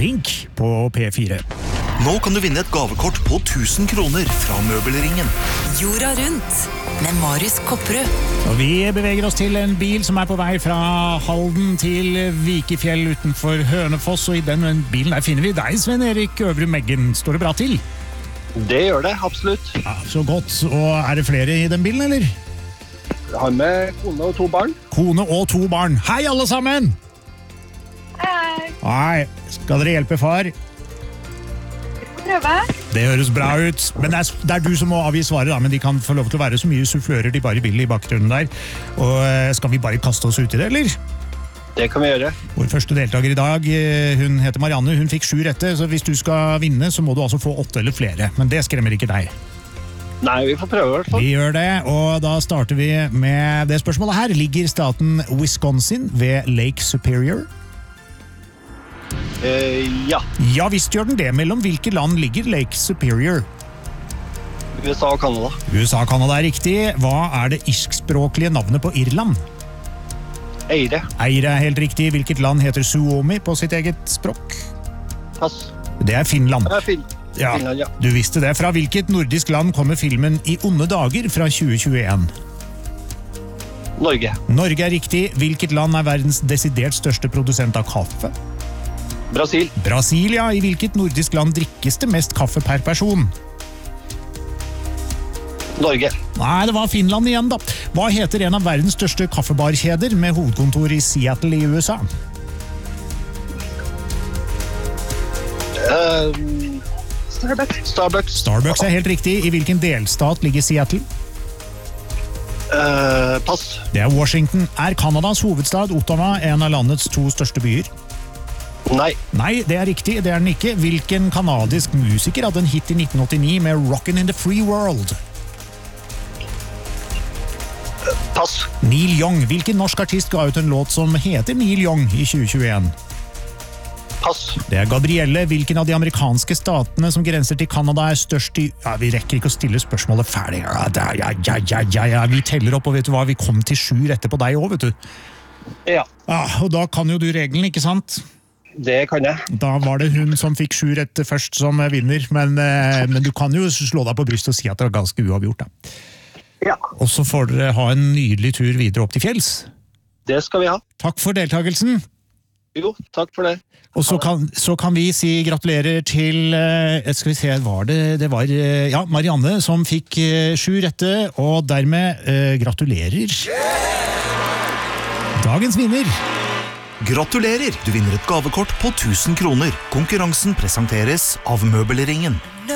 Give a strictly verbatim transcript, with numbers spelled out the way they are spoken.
Pink på P fire. Nå kan du vinne et gavekort på tusen kroner fra Møbelringen. Jorda rundt med Marius Kopperud. Og vi beveger oss til en bil som er på vei fra Halden til Vikefjell utenfor Hønefoss, og i den bilen der finner vi deg, Sven Erik Øvre Meggen. Står det bra til? Det gjør det, absolutt. Ja, så godt. Og er det flere i den bilen, eller? Jeg har med kone og to barn. Kone og to barn. Hei, alle sammen! Hei. Hei, skal dere hjelpe far? Prøve. Det høres bra ut, men det er, det er du som må avgi svaret, da, men de kan få lov til å være så mye sufflører de bare vil i bakgrunnen der. Og skal vi bare kaste oss ut i det, eller? Det kan vi gjøre. Vår første deltaker i dag, hun heter Marianne, hun fikk sju rette, så hvis du skal vinne, så må du altså få åtte eller flere, men det skremmer ikke deg. Nei, vi får prøve i hvert fall. Vi gjør det, og da starter vi med det spørsmålet her. Ligger staten Wisconsin ved Lake Superior? Eh, ja. Ja, visst gjør den det. Mellom hvilke land ligger Lake Superior? U S A og Canada. U S A og Canada er riktig. Hva er det irskspråklige navnet på Irland? Eire. Eire er helt riktig. Hvilket land heter Suomi på sitt eget språk? Pass. Det er Finland. Det er fin. Ja, Finland, ja. du visste det. Fra hvilket nordisk land kommer filmen I onde dager fra tjue tjueen? Norge. Norge er riktig. Hvilket land er verdens desidert største produsent av kaffe? Brasil. Brasil, ja. I hvilket nordisk land drikkes det mest kaffe per person? Norge. Nei, det var Finland igjen da. Hva heter en av verdens største kaffebarkjeder med hovedkontor i Seattle i U S A? Uh, Starbucks. Starbucks. Starbucks er helt riktig. I hvilken delstat ligger Seattle? Uh, pass. Det er Washington. Er Kanadas hovedstad Ottawa en av landets to største byer? Nei. Nei, det er riktig. Det er den ikke. Hvilken kanadisk musiker hadde en hit i nitten åttini med Rockin' in the Free World? Pass. Neil Young. Hvilken norsk artist ga ut en låt som heter Neil Young i tjue tjueen? Pass. Det er Gabrielle. Hvilken av de amerikanske statene som grenser til Canada er størst i... Ja, vi rekker ikke å stille spørsmålet ferdig. Ja, ja, ja, ja, ja, ja. Vi teller opp, og vet du hva? Vi kom til sju rette på deg også, vet du. Ja. Ja, og da kan jo du regelen, ikke sant? Det kan jeg. Da var det hun som fikk sju rette først som vinner, men, men du kan jo slå deg på brystet og si at det var ganske uavgjort, da. Ja. Og så får dere ha en nydelig tur videre opp til fjells. Det skal vi ha. Takk for deltakelsen. Jo, takk for det. Og så kan, så kan vi si gratulerer til, skal vi se, var det, det var, ja, Marianne som fikk sju rette, og dermed eh, gratulerer. Dagens vinner. Gratulerer! Du vinner et gavekort på tusen kroner. Konkurransen presenteres av Møbelringen.